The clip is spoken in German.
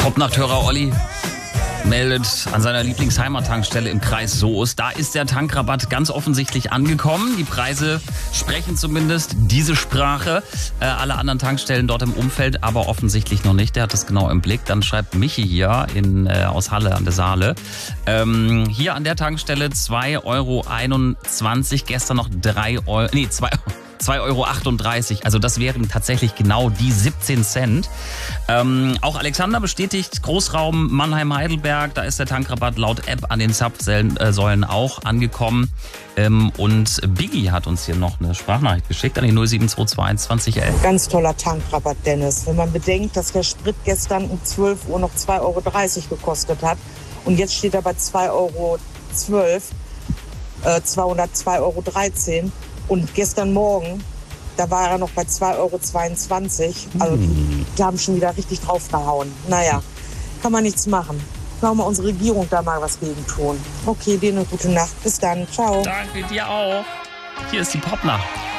Top-Nachthörer Olli meldet an seiner Lieblingsheimattankstelle im Kreis Soest. Da ist der Tankrabatt ganz offensichtlich angekommen. Die Preise sprechen zumindest diese Sprache. Alle anderen Tankstellen dort im Umfeld aber offensichtlich noch nicht. Der hat das genau im Blick. Dann schreibt Michi hier aus Halle an der Saale. Hier an der Tankstelle 2,21 Euro. Gestern noch 2,38 Euro. Also das wären tatsächlich genau die 17 Cent. Auch Alexander bestätigt, Großraum Mannheim-Heidelberg, da ist der Tankrabatt laut App an den Zapfsäulen auch angekommen. Und Biggie hat uns hier noch eine Sprachnachricht geschickt an die 07222 2011. Ganz toller Tankrabatt, Dennis. Wenn man bedenkt, dass der Sprit gestern um 12 Uhr noch 2,30 Euro gekostet hat und jetzt steht er bei 2,12 Euro, 202,13 Euro. Und gestern Morgen, da war er noch bei 2,22 Euro. Also die haben schon wieder richtig draufgehauen. Naja, kann man nichts machen. Kann mal unsere Regierung da mal was gegen tun. Okay, dir eine gute Nacht. Bis dann. Ciao. Danke dir auch. Hier ist die Popnacht.